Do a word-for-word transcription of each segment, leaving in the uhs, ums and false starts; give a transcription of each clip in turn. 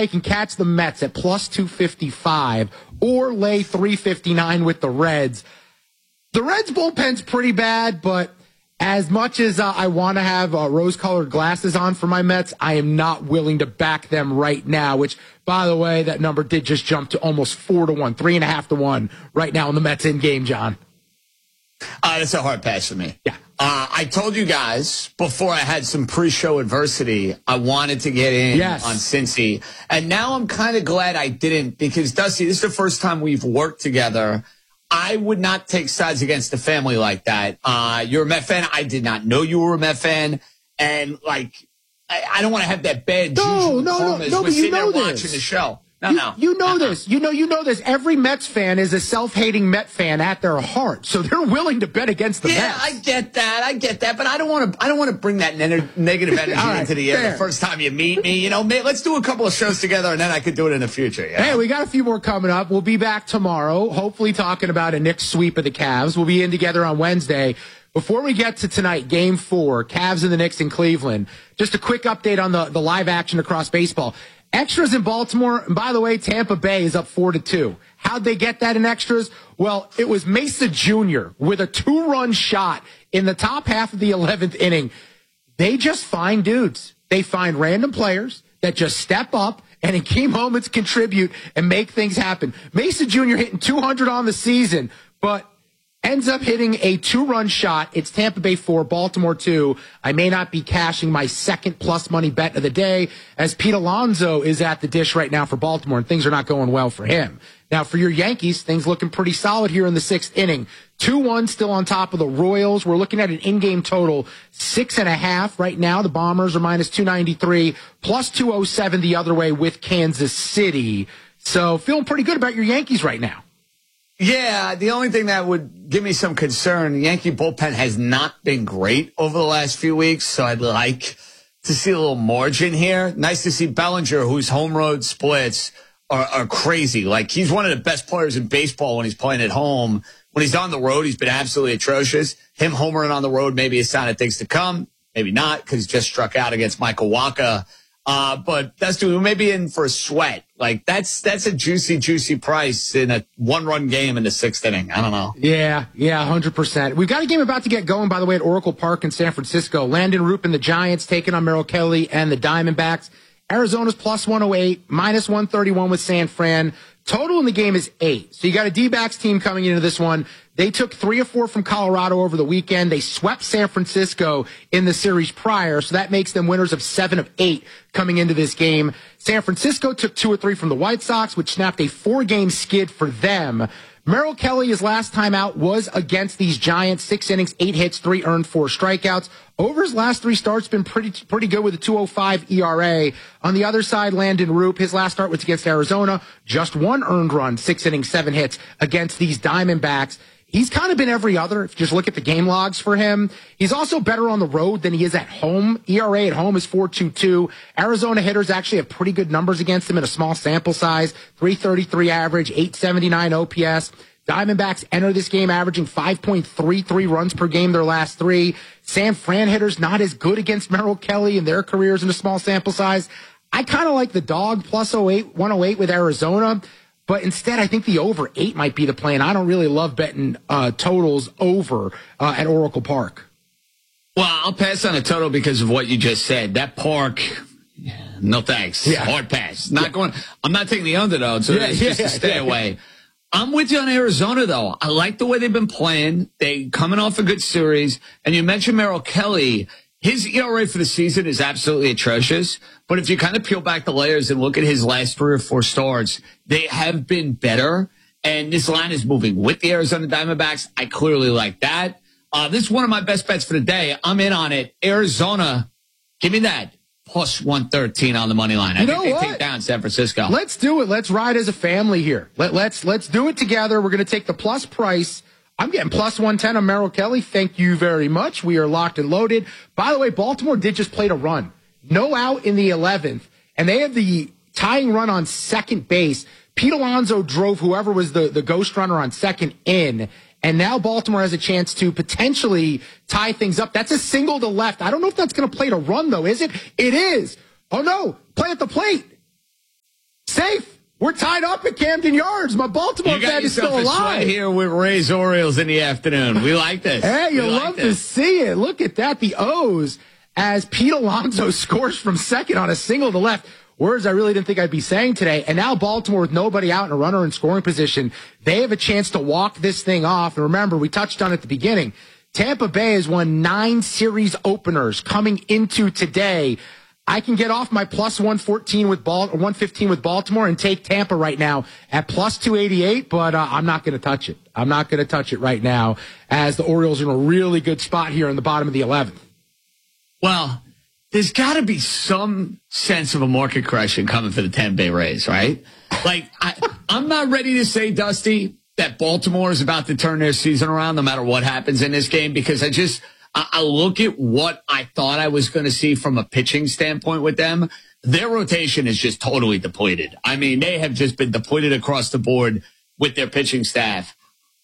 you can catch the Mets at plus two fifty-five or lay three fifty-nine with the Reds. The Reds bullpen's pretty bad, but as much as uh, I want to have uh, rose-colored glasses on for my Mets, I am not willing to back them right now, which, by the way, that number did just jump to almost four to one, three and a half to one right now in the Mets in game, John. Uh, that's a hard pass for me. Yeah. Uh, I told you guys before I had some pre-show adversity, I wanted to get in yes. on Cincy. And now I'm kind of glad I didn't because, Dusty, this is the first time we've worked together. I would not take sides against the family like that. Uh, you're a Met fan. I did not know you were a Met fan. And, like, I, I don't want to have that bad no, juju no, no, no, as no, we're but you sitting know there this. watching the show. No, you, no. You know uh-uh. this. You know, you know this. Every Mets fan is a self-hating Met fan at their heart, so they're willing to bet against the yeah, Mets. I get that. I get that, but I don't want to. I don't want to bring that ne- negative energy right, into the air fair. the first time you meet me. You know, may, let's do a couple of shows together, and then I could do it in the future. Yeah. Hey, we got a few more coming up. We'll be back tomorrow, hopefully talking about a Knicks sweep of the Cavs. We'll be in together on Wednesday. Before we get to tonight, Game Four, Cavs and the Knicks in Cleveland. Just a quick update on the the live action across baseball. Extras in Baltimore, and by the way, Tampa Bay is up four to two. How'd they get that in extras? Well, it was Mesa Junior with a two-run shot in the top half of the eleventh inning. They just find dudes. They find random players that just step up and in key moments contribute and make things happen. Mesa Junior hitting two hundred on the season, but ends up hitting a two-run shot. It's Tampa Bay four, Baltimore two. I may not be cashing my second plus money bet of the day as Pete Alonso is at the dish right now for Baltimore, and things are not going well for him. Now, for your Yankees, things looking pretty solid here in the sixth inning. two one still on top of the Royals. We're looking at an in-game total six and a half right now. The Bombers are minus two ninety-three, plus two oh seven the other way with Kansas City. So feeling pretty good about your Yankees right now. Yeah, the only thing that would give me some concern, the Yankee bullpen has not been great over the last few weeks, so I'd like to see a little margin here. Nice to see Bellinger, whose home road splits are, are crazy. Like, he's one of the best players in baseball when he's playing at home. When he's on the road, he's been absolutely atrocious. Him homering on the road, maybe a sign of things to come. Maybe not, because he just struck out against Michael Wacha. Uh, but that's we may be in for a sweat. Like, that's that's a juicy, juicy price in a one-run game in the sixth inning. I don't know. Yeah, yeah, one hundred percent. We've got a game about to get going, by the way, at Oracle Park in San Francisco. Landon Roop and the Giants taking on Merrill Kelly and the Diamondbacks. Arizona's plus one oh eight, minus one thirty-one with San Fran. Total in the game is eight. So you got a D-backs team coming into this one. They took three or four from Colorado over the weekend. They swept San Francisco in the series prior, so that makes them winners of seven of eight coming into this game. San Francisco took two or three from the White Sox, which snapped a four-game skid for them. Merrill Kelly, his last time out was against these Giants. Six innings, eight hits, three earned, four strikeouts. Over his last three starts, been pretty pretty good with a two oh five E R A. On the other side, Landon Roop, his last start was against Arizona. Just one earned run, six innings, seven hits against these Diamondbacks. He's kind of been every other. If you just look at the game logs for him, he's also better on the road than he is at home. E R A at home is four point two two. Arizona hitters actually have pretty good numbers against him in a small sample size. three thirty-three average, eight seventy-nine O P S. Diamondbacks enter this game averaging five point three three runs per game their last three. San Fran hitters not as good against Merrill Kelly in their careers in a small sample size. I kind of like the dog plus oh eight, one oh eight with Arizona. But instead, I think the over eight might be the play, and I don't really love betting uh, totals over uh, at Oracle Park. Well, I'll pass on a total because of what you just said. That park, no thanks. Yeah. Hard pass. Not yeah. going. I'm not taking the underdog, so yeah, it's yeah, just to stay yeah, away. Yeah. I'm with you on Arizona, though. I like the way they've been playing. They coming off a good series. And you mentioned Merrill Kelly. His E R A for the season is absolutely atrocious. But if you kind of peel back the layers and look at his last three or four starts, they have been better. And this line is moving with the Arizona Diamondbacks. I clearly like that. Uh, this is one of my best bets for the day. I'm in on it. Arizona, give me that. Plus one thirteen on the money line. I you think they what? take down San Francisco. Let's do it. Let's ride as a family here. Let, let's let's do it together. We're going to take the plus price. I'm getting plus one ten on Merrill Kelly. Thank you very much. We are locked and loaded. By the way, Baltimore did just play a run. No out in the eleventh, and they have the tying run on second base. Pete Alonso drove whoever was the, the ghost runner on second in, and now Baltimore has a chance to potentially tie things up. That's a single to left. I don't know if that's going to play to run, though, is it? It is. Oh, no. Play at the plate. We're tied up at Camden Yards. My Baltimore bet is still alive. Here with Rays Orioles in the afternoon. We like this. Hey, you we love like to see it. Look at that. The O's as Pete Alonso scores from second on a single to left. Words I really didn't think I'd be saying today. And now Baltimore with nobody out and a runner in scoring position. They have a chance to walk this thing off. And remember, we touched on it at the beginning. Tampa Bay has won nine series openers coming into today. I can get off my plus one fourteen with Bal- one fifteen with Baltimore and take Tampa right now at plus two eighty-eight, but uh, I'm not going to touch it. I'm not going to touch it right now as the Orioles are in a really good spot here in the bottom of the eleventh. Well, there's got to be some sense of a market correction coming for the Tampa Bay Rays, right? Like, I, I'm not ready to say, Dusty, that Baltimore is about to turn their season around no matter what happens in this game, because I just – I look at what I thought I was going to see from a pitching standpoint with them. Their rotation is just totally depleted. I mean, they have just been depleted across the board with their pitching staff.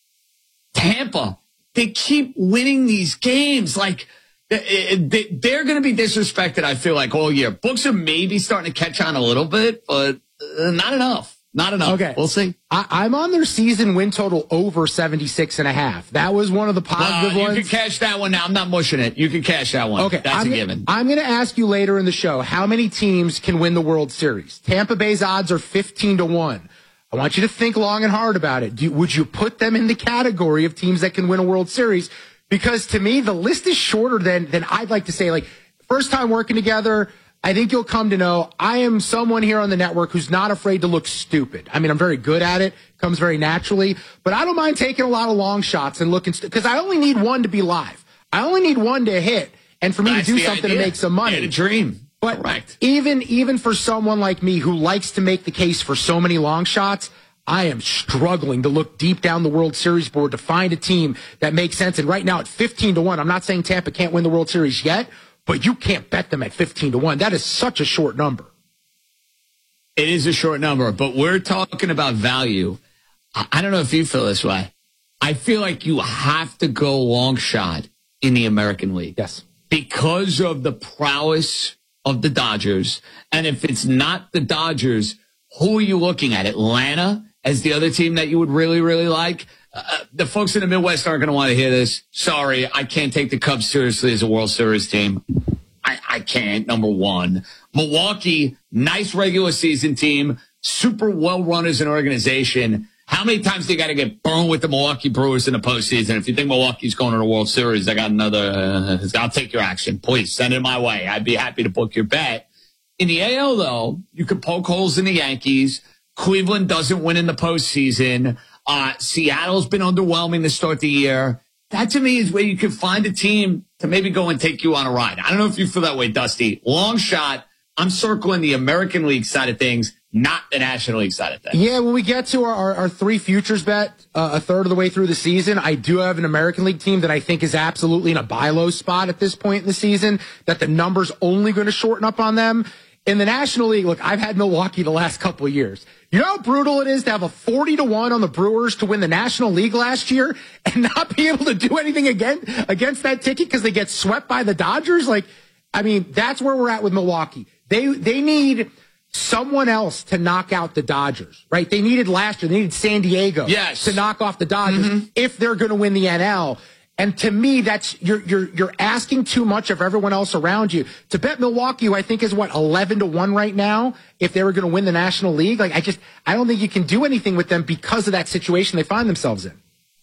Tampa, they keep winning these games. Like, they're going to be disrespected, I feel like, all year. Books are maybe starting to catch on a little bit, but not enough. Not enough. Okay. We'll see. I, I'm on their season win total over seventy-six and a half. That was one of the positive uh, you ones. You can cash that one now. I'm not mushing it. You can cash that one. Okay. That's I'm, a given. I'm going to ask you later in the show how many teams can win the World Series. Tampa Bay's odds are fifteen to one. I want you to think long and hard about it. Do, would you put them in the category of teams that can win a World Series? Because to me, the list is shorter than, than I'd like to say. Like, first time working together, I think you'll come to know I am someone here on the network who's not afraid to look stupid. I mean, I'm very good at it. Comes very naturally. But I don't mind taking a lot of long shots and looking, because st- I only need one to be live. I only need one to hit and for me That's to do the something idea. to make some money. You had a dream. But Correct. even even for someone like me who likes to make the case for so many long shots, I am struggling to look deep down the World Series board to find a team that makes sense. And right now at fifteen to one, I'm not saying Tampa can't win the World Series yet, but you can't bet them at fifteen to one. That is such a short number. It is a short number, but we're talking about value. I don't know if you feel this way. I feel like you have to go long shot in the American League. Yes. Because of the prowess of the Dodgers. And if it's not the Dodgers, who are you looking at? Atlanta as the other team that you would really, really like? Uh, the folks in the Midwest aren't going to want to hear this. Sorry, I can't take the Cubs seriously as a World Series team. I, I can't, number one. Milwaukee, nice regular season team, super well run as an organization. How many times do you got to get burned with the Milwaukee Brewers in the postseason? If you think Milwaukee's going to the World Series, I got another, uh, I'll take your action. Please send it my way. I'd be happy to book your bet. In the A L, though, you could poke holes in the Yankees. Cleveland doesn't win in the postseason. Uh, Seattle's been underwhelming to start the year. That, to me, is where you can find a team to maybe go and take you on a ride. I don't know if you feel that way, Dusty. Long shot. I'm circling the American League side of things, not the National League side of things. Yeah, when we get to our, our, our three futures bet, uh, a third of the way through the season, I do have an American League team that I think is absolutely in a buy low spot at this point in the season, that the number's only going to shorten up on them. In the National League, look, I've had Milwaukee the last couple of years. You know how brutal it is to have a forty to one on the Brewers to win the National League last year and not be able to do anything again against that ticket because they get swept by the Dodgers? Like, I mean, that's where we're at with Milwaukee. They they need someone else to knock out the Dodgers, right? They needed last year. They needed San Diego yes. to knock off the Dodgers mm-hmm. if they're going to win the N L. And to me, that's you're you're you're asking too much of everyone else around you. To bet Milwaukee, who I think is what eleven to one right now, if they were going to win the National League, like I just I don't think you can do anything with them because of that situation they find themselves in.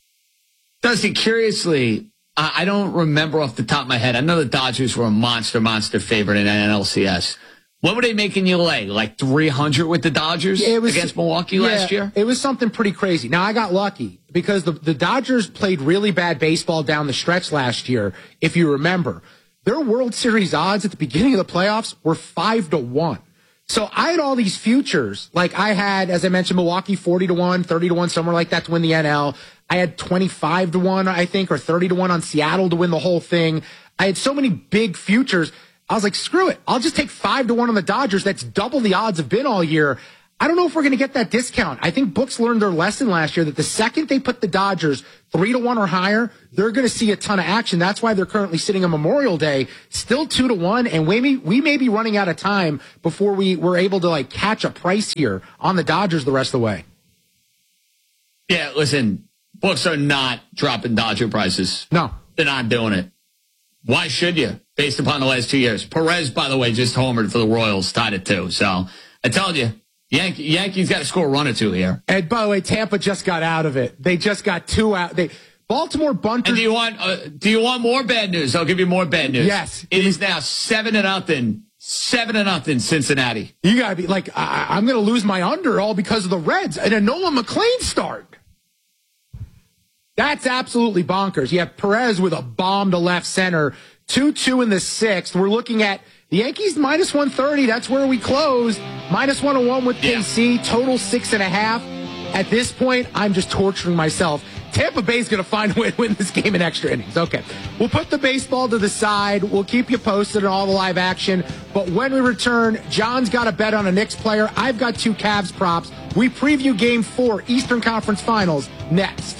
Dusty, curiously, I don't remember off the top of my head. I know the Dodgers were a monster, monster favorite in N L C S. What were they making you lay? Like three hundred with the Dodgers it was, against Milwaukee yeah, last year? It was something pretty crazy. Now, I got lucky because the, the Dodgers played really bad baseball down the stretch last year, if you remember. Their World Series odds at the beginning of the playoffs were five to one. So I had all these futures. Like I had, as I mentioned, Milwaukee forty to one, thirty to one, somewhere like that to win the N L. I had twenty-five to one, I think, or thirty to one on Seattle to win the whole thing. I had so many big futures. I was like, screw it. I'll just take five to one on the Dodgers. That's double the odds have been all year. I don't know if we're going to get that discount. I think books learned their lesson last year that the second they put the Dodgers three to one or higher, they're going to see a ton of action. That's why they're currently sitting on Memorial Day, still two to one, and we may, we may be running out of time before we were able to like catch a price here on the Dodgers the rest of the way. Yeah, listen, books are not dropping Dodger prices. No, they're not doing it. Why should you? Based upon the last two years, Perez, by the way, just homered for the Royals, tied it two. So I told you. Yankee, Yankees got to score a run or two here. And by the way, Tampa just got out of it. They just got two out. They Baltimore bunted. And do you want uh, do you want more bad news? I'll give you more bad news. Yes, it is now seven to nothing. Seven to nothing, Cincinnati. You gotta be like, I, I'm gonna lose my under all because of the Reds and a Nolan McLean start. That's absolutely bonkers. You have Perez with a bomb to left center, two two in the sixth. We're looking at the Yankees minus one thirty. That's where we closed. Minus one oh one with K C. Yeah. Total six and a half. At this point, I'm just torturing myself. Tampa Bay's going to find a way to win this game in extra innings. Okay. We'll put the baseball to the side. We'll keep you posted on all the live action. But when we return, John's got a bet on a Knicks player. I've got two Cavs props. We preview game four, Eastern Conference Finals, next.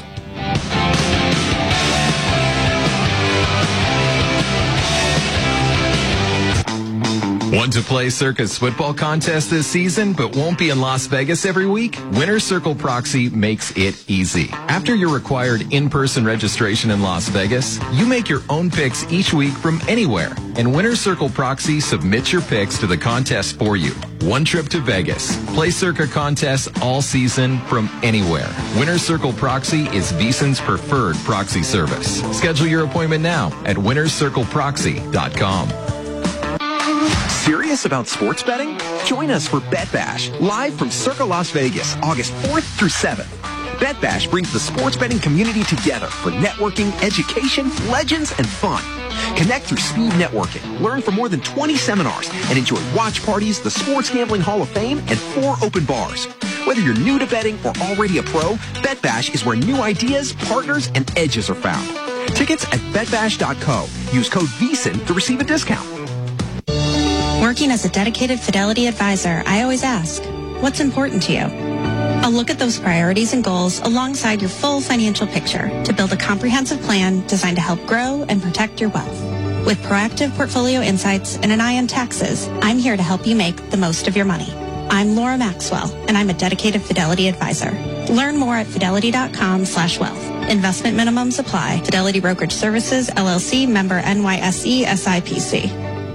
Want to play Circa's football contest this season, but won't be in Las Vegas every week? Winner Circle Proxy makes it easy. After your required in-person registration in Las Vegas, you make your own picks each week from anywhere. And Winner Circle Proxy submits your picks to the contest for you. One trip to Vegas. Play Circa contests all season from anywhere. Winner Circle Proxy is VSiN's preferred proxy service. Schedule your appointment now at winner circle proxy dot com. Serious about sports betting? Join us for Bet Bash, live from Circa Las Vegas, August fourth through seventh. Bet Bash brings the sports betting community together for networking, education, legends, and fun. Connect through speed networking, learn from more than twenty seminars, and enjoy watch parties, the Sports Gambling Hall of Fame, and four open bars. Whether you're new to betting or already a pro, Bet Bash is where new ideas, partners, and edges are found. Tickets at bet bash dot co. Use code VSiN to receive a discount. Working as a dedicated Fidelity advisor, I always ask, what's important to you? I'll look at those priorities and goals alongside your full financial picture to build a comprehensive plan designed to help grow and protect your wealth. With proactive portfolio insights and an eye on taxes, I'm here to help you make the most of your money. I'm Laura Maxwell, and I'm a dedicated Fidelity advisor. Learn more at fidelity.com slash wealth. Investment minimums apply. Fidelity Brokerage Services, L L C, member N Y S E, S I P C.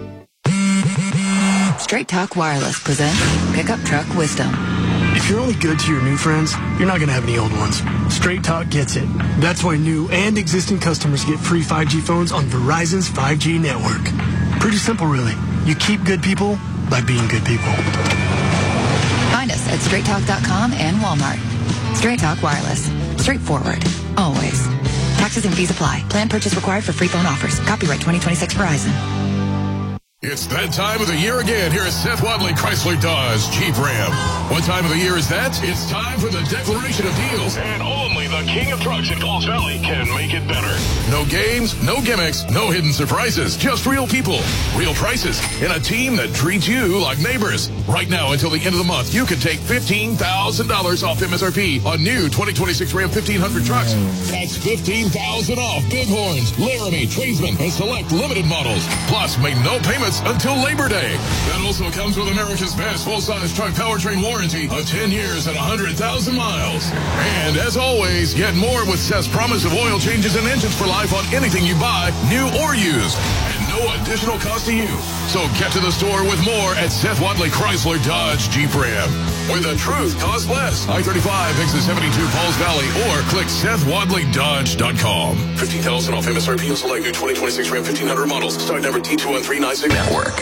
Straight Talk Wireless presents Pickup Truck Wisdom. If you're only good to your new friends, you're not going to have any old ones. Straight Talk gets it. That's why new and existing customers get free five G phones on Verizon's five G network. Pretty simple, really. You keep good people by being good people. Find us at straight talk dot com and Walmart. Straight Talk Wireless. Straightforward. Always. Taxes and fees apply. Plan purchase required for free phone offers. Copyright twenty twenty-six Verizon. It's that time of the year again here at Seth Wadley Chrysler Dodge Jeep Ram. What time of the year is that? It's time for the declaration of deals. And only the king of trucks in Falls Valley can make it better. No games, no gimmicks, no hidden surprises. Just real people, real prices, and a team that treats you like neighbors. Right now until the end of the month, you can take fifteen thousand dollars off M S R P on new twenty twenty-six Ram fifteen hundred trucks. That's fifteen thousand dollars off Bighorns, Laramie, Tradesman, and select limited models. Plus, make no payments until Labor Day. That also comes with America's best full-size truck powertrain warranty of ten years and one hundred thousand miles. And as always, get more with Seth's promise of oil changes and engines for life on anything you buy, new or used. And no additional cost to you. So get to the store with more at Seth Wadley Chrysler Dodge Jeep Ram, where the truth costs less. I thirty-five, exit seventy-two, Falls Valley, or click seth wadley dodge dot com. fifteen thousand dollars off M S R P on select new twenty twenty-six Ram fifteen hundred models. Start number T two one three nine six. Network.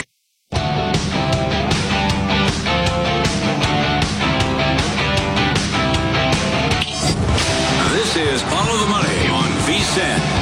This is Follow the Money on VSiN.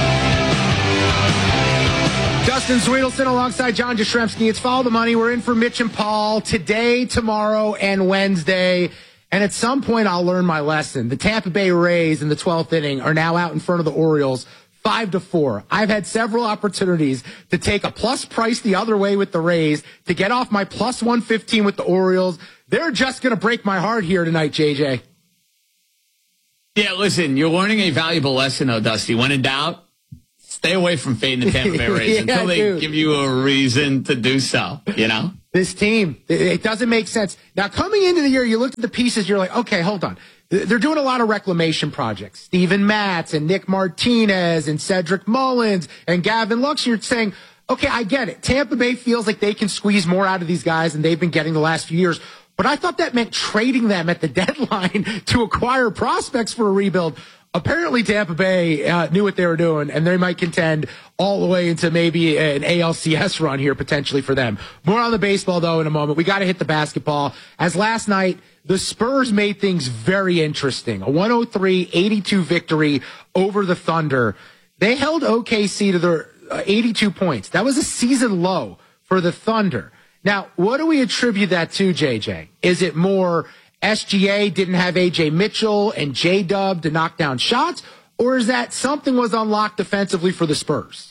Justin Sweetelson alongside John Jastrzemski. It's Follow the Money. We're in for Mitch and Paul today, tomorrow, and Wednesday. And at some point, I'll learn my lesson. The Tampa Bay Rays in the twelfth inning are now out in front of the Orioles, five to four. I've had several opportunities to take a plus price the other way with the Rays, to get off my plus one fifteen with the Orioles. they're just going to break my heart here tonight, J J. Yeah, listen, you're learning a valuable lesson, though, Dusty. When in doubt, stay away from fading the Tampa Bay Rays yeah, until they dude. give you a reason to do so, you know? This team, it doesn't make sense. Now, coming into the year, you looked at the pieces, you're like, okay, hold on. They're doing a lot of reclamation projects. Steven Matz and Nick Martinez and Cedric Mullins and Gavin Lux. You're saying, okay, I get it. Tampa Bay feels like they can squeeze more out of these guys than they've been getting the last few years. But I thought that meant trading them at the deadline to acquire prospects for a rebuild. Apparently, Tampa Bay uh, knew what they were doing, and they might contend all the way into maybe an A L C S run here potentially for them. More on the baseball, though, in a moment. We got to hit the basketball. As last night, the Spurs made things very interesting. A one oh three eighty-two victory over the Thunder. They held O K C to their uh, eighty-two points. That was a season low for the Thunder. Now, what do we attribute that to, J J? Is it more S G A didn't have A J Mitchell and J-Dub to knock down shots, or is that something was unlocked defensively for the Spurs?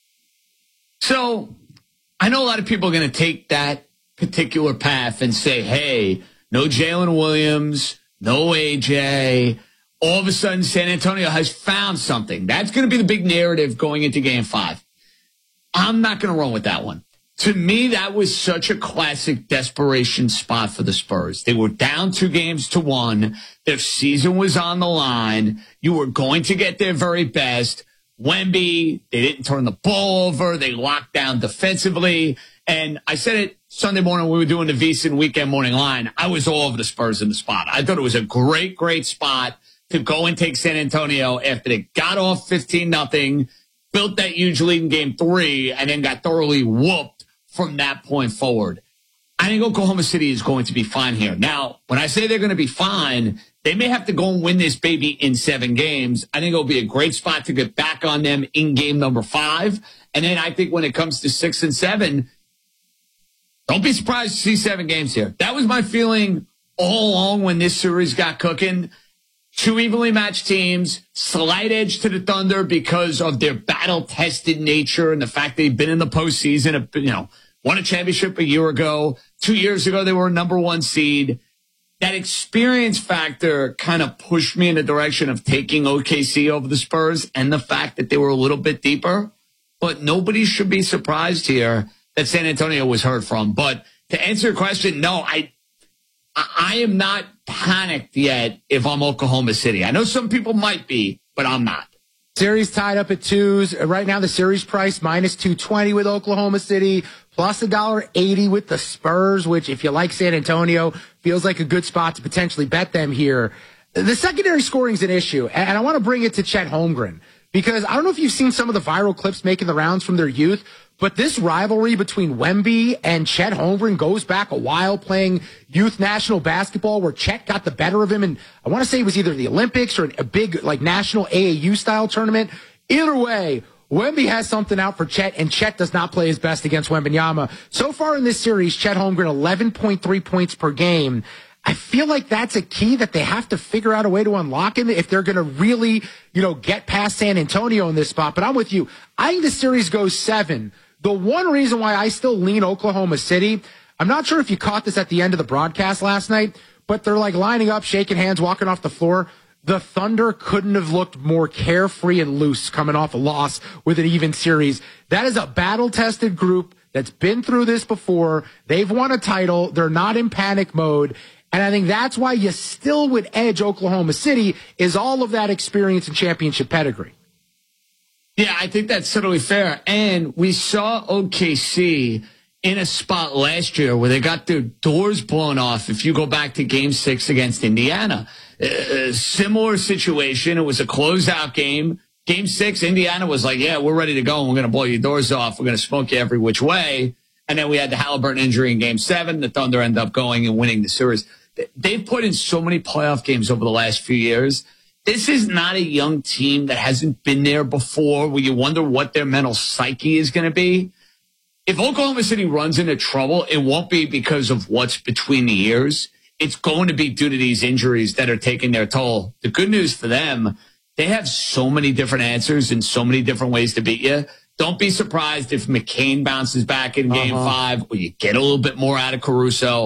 So I know a lot of people are going to take that particular path and say, hey, no Jalen Williams, no A J. All of a sudden, San Antonio has found something. That's going to be the big narrative going into game five. I'm not going to run with that one. To me, that was such a classic desperation spot for the Spurs. They were down two games to one. Their season was on the line. You were going to get their very best. Wemby, they didn't turn the ball over. They locked down defensively. And I said it Sunday morning when we were doing the VSiN Weekend Morning Line. I was all over the Spurs in the spot. I thought it was a great, great spot to go and take San Antonio after they got off fifteen nothing, built that huge lead in game three, and then got thoroughly whooped from that point forward. I think Oklahoma City is going to be fine here. Now, when I say they're going to be fine, they may have to go and win this baby in seven games. I think it'll be a great spot to get back on them in game number five. And then I think when it comes to six and seven, don't be surprised to see seven games here. That was my feeling all along when this series got cooking. Two evenly matched teams, slight edge to the Thunder because of their battle-tested nature and the fact they've been in the postseason, you know, won a championship a year ago. Two years ago, they were a number one seed. That experience factor kind of pushed me in the direction of taking O K C over the Spurs and the fact that they were a little bit deeper. But nobody should be surprised here that San Antonio was heard from. But to answer your question, no, I I am not panicked yet if I'm Oklahoma City. I know some people might be, but I'm not. Series tied up at twos. Right now, the series price minus two twenty with Oklahoma City, plus a dollar eighty with the Spurs, which, if you like San Antonio, feels like a good spot to potentially bet them here. The secondary scoring is an issue, and I want to bring it to Chet Holmgren, because I don't know if you've seen some of the viral clips making the rounds from their youth, but this rivalry between Wemby and Chet Holmgren goes back a while, playing youth national basketball where Chet got the better of him. And I want to say it was either the Olympics or a big like national A A U style tournament. Either way, Wemby has something out for Chet, and Chet does not play his best against Wembanyama. So far in this series, Chet Holmgren, eleven point three points per game. I feel like that's a key that they have to figure out a way to unlock him if they're going to really, you know, get past San Antonio in this spot. But I'm with you. I think the series goes seven. The one reason why I still lean Oklahoma City, I'm not sure if you caught this at the end of the broadcast last night, but they're like lining up, shaking hands, walking off the floor. The Thunder couldn't have looked more carefree and loose coming off a loss with an even series. That is a battle-tested group that's been through this before. They've won a title. They're not in panic mode. And I think that's why you still would edge Oklahoma City, is all of that experience and championship pedigree. Yeah, I think that's totally fair. And we saw O K C in a spot last year where they got their doors blown off. If you go back to game six against Indiana, a similar situation. It was a closeout game. Game six, Indiana was like, yeah, we're ready to go, and we're going to blow your doors off. We're going to smoke you every which way. And then we had the Halliburton injury in game seven. The Thunder ended up going and winning the series. They've put in so many playoff games over the last few years. This is not a young team that hasn't been there before, where you wonder what their mental psyche is going to be. If Oklahoma City runs into trouble, it won't be because of what's between the ears. It's going to be due to these injuries that are taking their toll. The good news for them, they have so many different answers and so many different ways to beat you. Don't be surprised if McCain bounces back in game uh-huh. five, or you get a little bit more out of Caruso.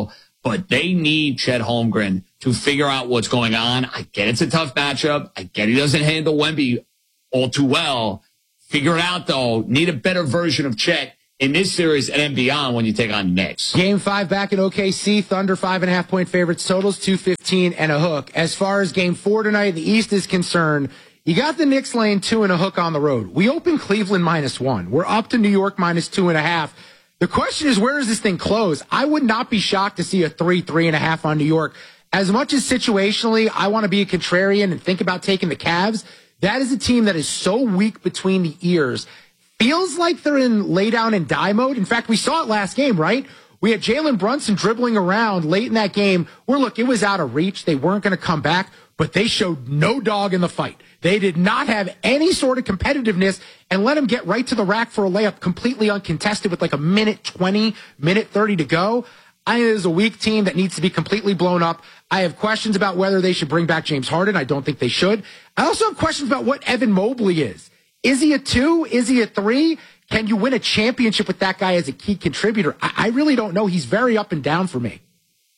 but they need Chet Holmgren to figure out what's going on. I get it's a tough matchup. I get he doesn't handle Wemby all too well. Figure it out, though. Need a better version of Chet in this series and then beyond when you take on Knicks. Game five back in O K C. Thunder five and a half point favorites. Totals two fifteen and a hook. As far as game four tonight in the East is concerned, you got the Knicks laying two and a hook on the road. We open Cleveland minus one. We're up to New York minus two and a half. The question is, where does this thing close? I would not be shocked to see a three, three and a half on New York. As much as situationally I want to be a contrarian and think about taking the Cavs, that is a team that is so weak between the ears. Feels like they're in lay down and die mode. In fact, we saw it last game, right? We had Jalen Brunson dribbling around late in that game where, look, it was out of reach. They weren't going to come back, but they showed no dog in the fight. They did not have any sort of competitiveness and let him get right to the rack for a layup completely uncontested with like a minute twenty, minute thirty to go. I think it is a weak team that needs to be completely blown up. I have questions about whether they should bring back James Harden. I don't think they should. I also have questions about what Evan Mobley is. Is he a two? Is he a three? Can you win a championship with that guy as a key contributor? I, I really don't know. He's very up and down for me.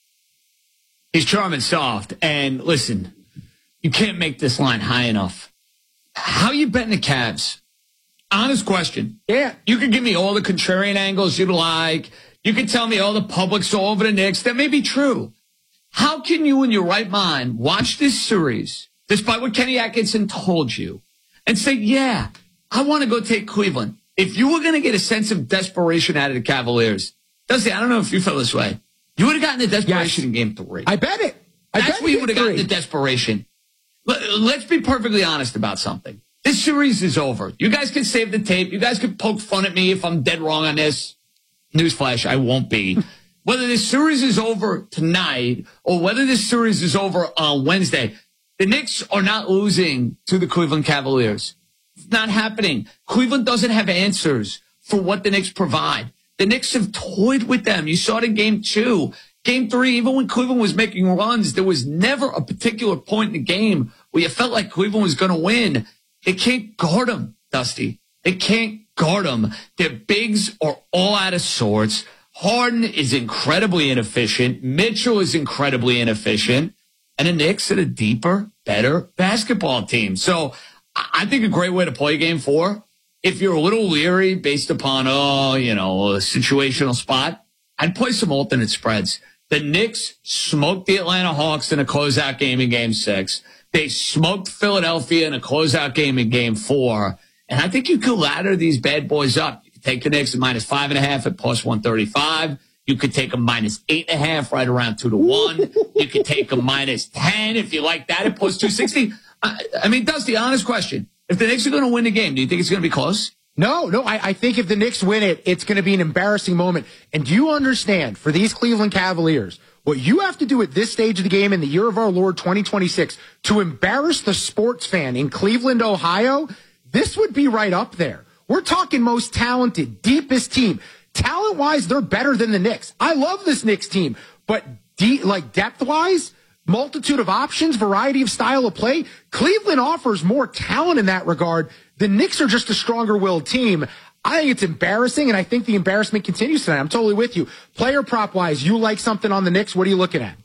He's charm and soft. And listen, you can't make this line high enough. How you betting the Cavs? Honest question. Yeah. You can give me all the contrarian angles you'd like. You can tell me all the public's all over the Knicks. That may be true. How can you in your right mind watch this series, despite what Kenny Atkinson told you, and say, yeah, I want to go take Cleveland? If you were going to get a sense of desperation out of the Cavaliers, Dusty, I don't know if you feel this way. You would have gotten the desperation yes. in game three. I bet it. I That's bet where you would have gotten three. the desperation. Let's be perfectly honest about something. This series is over. You guys can save the tape. You guys can poke fun at me if I'm dead wrong on this. Newsflash, I won't be. Whether this series is over tonight or whether this series is over on Wednesday, the Knicks are not losing to the Cleveland Cavaliers. It's not happening. Cleveland doesn't have answers for what the Knicks provide. The Knicks have toyed with them. You saw it in game two. Game three, even when Cleveland was making runs, there was never a particular point in the game where you felt like Cleveland was going to win. They can't guard them, Dusty. They can't guard them. Their bigs are all out of sorts. Harden is incredibly inefficient. Mitchell is incredibly inefficient. And the Knicks are a deeper, better basketball team. So I think a great way to play game four, if you're a little leery based upon, oh, you know, a situational spot, I'd play some alternate spreads. The Knicks smoked the Atlanta Hawks in a closeout game in game six. They smoked Philadelphia in a closeout game in game four. And I think you could ladder these bad boys up. You could take the Knicks at minus five and a half at plus one thirty-five. You could take a minus eight and a half right around two to one. You could take a minus ten if you like that at plus two sixty. I, I mean, Dusty, honest question. If the Knicks are going to win the game, do you think it's going to be close? No, no. I, I think if the Knicks win it, it's going to be an embarrassing moment. And do you understand, for these Cleveland Cavaliers, what you have to do at this stage of the game in the year of our Lord twenty twenty-six to embarrass the sports fan in Cleveland, Ohio? This would be right up there. We're talking most talented, deepest team. Talent-wise, they're better than the Knicks. I love this Knicks team, but de- like depth-wise, multitude of options, variety of style of play, Cleveland offers more talent in that regard. The Knicks are just a stronger-willed team. I think it's embarrassing, and I think the embarrassment continues tonight. I'm totally with you. Player prop-wise, you like something on the Knicks? What are you looking at?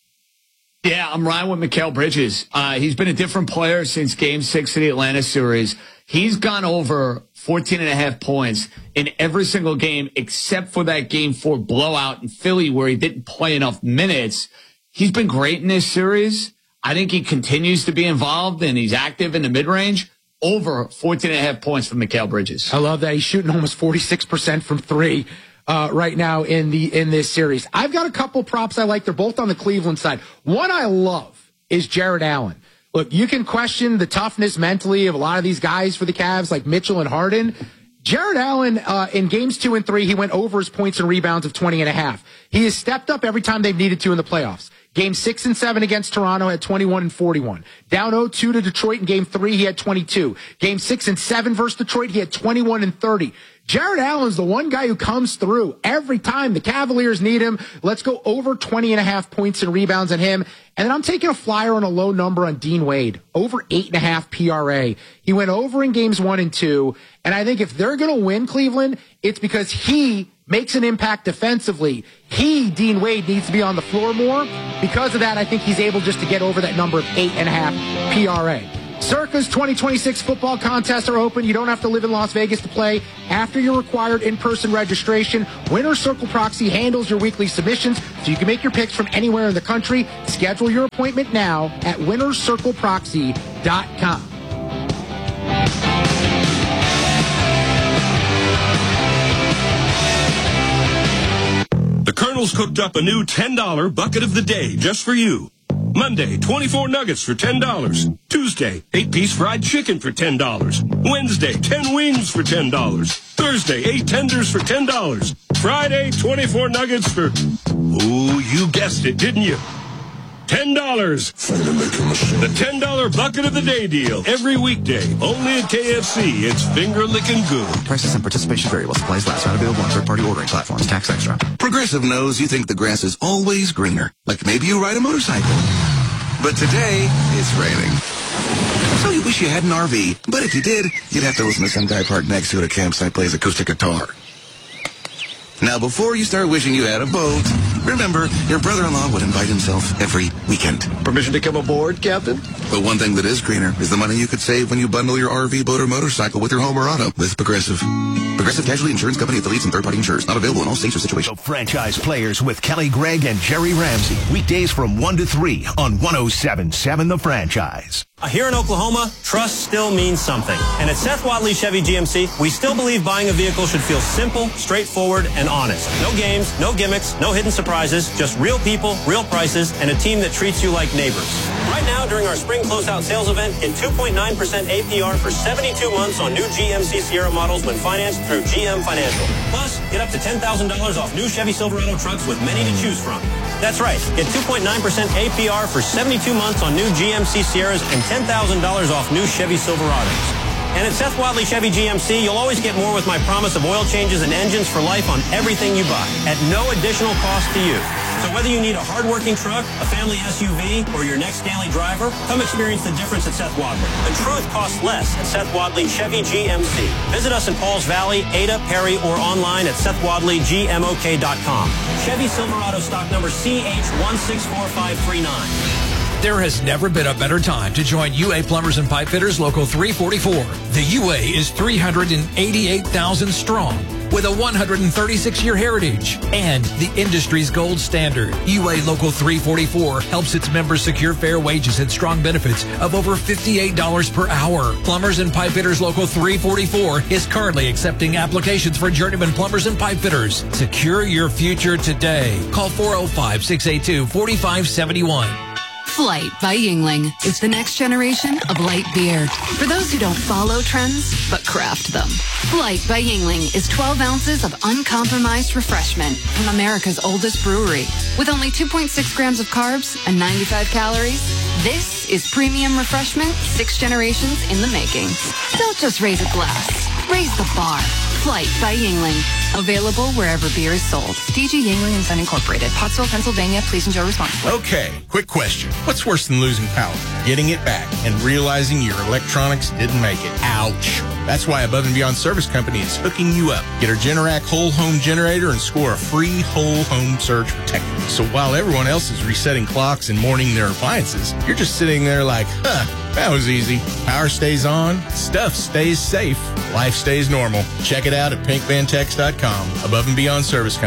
Yeah, I'm riding with Mikal Bridges. Uh, he's been a different player since game six of the Atlanta series. He's gone over fourteen and a half points in every single game except for that game four blowout in Philly where he didn't play enough minutes. He's been great in this series. I think he continues to be involved and he's active in the mid-range. Over fourteen and a half points from Mikal Bridges. I love that. He's shooting almost forty-six percent from three. Uh, right now in the in this series. I've got a couple props I like. They're both on the Cleveland side. One I love is Jared Allen. Look, you can question the toughness mentally of a lot of these guys for the Cavs, like Mitchell and Harden. Jared Allen, uh, in games two and three, he went over his points and rebounds of twenty and a half. He has stepped up every time they've needed to in the playoffs. Game six and seven against Toronto had twenty-one and forty-one. Down oh two to Detroit in game three, he had twenty-two. Game six and seven versus Detroit, he had twenty-one and thirty. Jared Allen's the one guy who comes through every time the Cavaliers need him. Let's go over twenty and a half points and rebounds on him. And then I'm taking a flyer on a low number on Dean Wade, over eight and a half P R A. He went over in games one and two. And I think if they're going to win Cleveland, it's because he makes an impact defensively. He, Dean Wade, needs to be on the floor more. Because of that, I think he's able just to get over that number of eight and a half P R A. Circa's twenty twenty-six football contests are open. You don't have to live in Las Vegas to play. After your required in-person registration, Winner's Circle Proxy handles your weekly submissions so you can make your picks from anywhere in the country. Schedule your appointment now at winners circle proxy dot com. The Colonel's cooked up a new ten dollar bucket of the day just for you. Monday, twenty-four nuggets for ten dollars. Tuesday, eight-piece fried chicken for ten dollars. Wednesday, ten wings for ten dollars. Thursday, eight tenders for ten dollars. Friday, twenty-four nuggets for... Ooh, you guessed it, didn't you? ten dollars. The ten dollar bucket of the day deal. Every weekday. Only at K F C. It's finger-licking good. Prices and participation vary while supplies last. Not available on third-party ordering platforms. Tax extra. Progressive knows you think the grass is always greener. Like maybe you ride a motorcycle. But today, it's raining. So you wish you had an R V. But if you did, you'd have to listen to some guy parked next to it at a campsite plays acoustic guitar. Now, before you start wishing you had a boat, remember, your brother-in-law would invite himself every weekend. Permission to come aboard, Captain? But one thing that is greener is the money you could save when you bundle your R V, boat, or motorcycle with your home or auto with Progressive. Progressive Casualty Insurance Company affiliates and third-party insurers. Not available in all states or situations. Franchise Players with Kelly Gregg and Jerry Ramsey. Weekdays from one to three on one oh seven point seven The Franchise. Here in Oklahoma, trust still means something. And at Seth Wadley Chevy G M C, we still believe buying a vehicle should feel simple, straightforward, and honest. No games, no gimmicks, no hidden surprises, just real people, real prices, and a team that treats you like neighbors. Right now, during our spring closeout sales event, get two point nine percent A P R for seventy-two months on new G M C Sierra models when financed through G M Financial. Plus, get up to ten thousand dollars off new Chevy Silverado trucks with many to choose from. That's right. Get two point nine percent A P R for seventy-two months on new G M C Sierras and ten thousand dollars off new Chevy Silverados. And at Seth Wadley Chevy G M C, you'll always get more with my promise of oil changes and engines for life on everything you buy at no additional cost to you. So whether you need a hardworking truck, a family S U V, or your next daily driver, come experience the difference at Seth Wadley. The truth costs less at Seth Wadley Chevy G M C. Visit us in Pauls Valley, Ada, Perry, or online at seth wadley g m o k dot com. Chevy Silverado stock number C H one six four five three nine. There has never been a better time to join U A Plumbers and Pipe Fitters Local three forty-four. The U A is three hundred eighty-eight thousand strong with a one hundred thirty-six year heritage and the industry's gold standard. U A Local three forty-four helps its members secure fair wages and strong benefits of over fifty-eight dollars per hour. Plumbers and Pipe Fitters Local three forty-four is currently accepting applications for journeyman plumbers and pipe fitters. Secure your future today. Call four oh five, six eight two, four five seven one. Flight by Yuengling is the next generation of light beer. For those who don't follow trends, but craft them. Flight by Yuengling is twelve ounces of uncompromised refreshment from America's oldest brewery. With only two point six grams of carbs and ninety-five calories, this is premium refreshment six generations in the making. Don't just raise a glass, raise the bar. Flight by Yuengling. Available wherever beer is sold. D G Yuengling and Son Incorporated. Pottsville, Pennsylvania. Please enjoy responsibly. Okay, quick question. What's worse than losing power? Getting it back and realizing your electronics didn't make it. Ouch. That's why Above and Beyond Service Company is hooking you up. Get our Generac whole home generator and score a free whole home surge protector. So while everyone else is resetting clocks and mourning their appliances, you're just sitting there like, huh, that was easy. Power stays on, stuff stays safe, life stays normal. Check it out at pink van tex dot com. Above and Beyond Service Company.